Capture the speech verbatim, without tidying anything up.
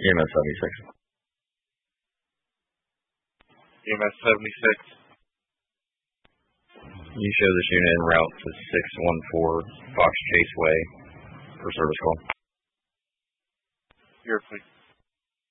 E M S seventy-six. E M S seventy-six. You show this unit en route to six one four Fox Chase Way for service call. Here, please.